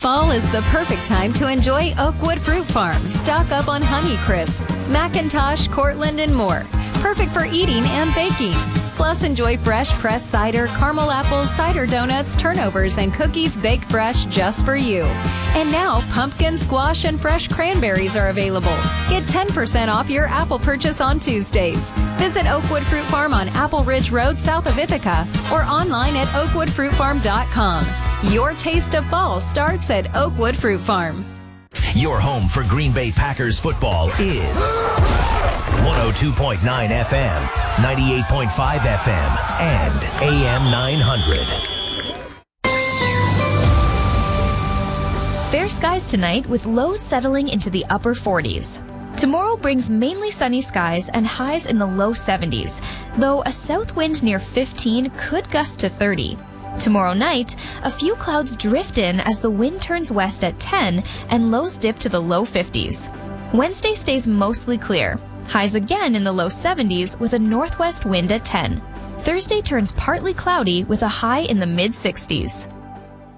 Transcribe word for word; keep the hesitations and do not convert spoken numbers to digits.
Fall is the perfect time to enjoy Oakwood Fruit Farm. Stock up on Honeycrisp, Macintosh, Cortland, and more. Perfect for eating and baking. Plus, enjoy fresh pressed cider, caramel apples, cider donuts, turnovers, and cookies baked fresh just for you. And now, pumpkin, squash, and fresh cranberries are available. Get ten percent off your apple purchase on Tuesdays. Visit Oakwood Fruit Farm on Apple Ridge Road south of Ithaca or online at oakwood fruit farm dot com. Your taste of fall starts at Oakwood Fruit Farm. Your home for Green Bay Packers football is one oh two point nine F M, ninety-eight point five F M, and A M nine hundred. Fair skies tonight with lows settling into the upper forties. Tomorrow brings mainly sunny skies and highs in the low seventies, though a south wind near fifteen could gust to thirty. Tomorrow night, a few clouds drift in as the wind turns west at ten and lows dip to the low fifties. Wednesday stays mostly clear. Highs again in the low seventies with a northwest wind at ten. Thursday turns partly cloudy with a high in the mid sixties.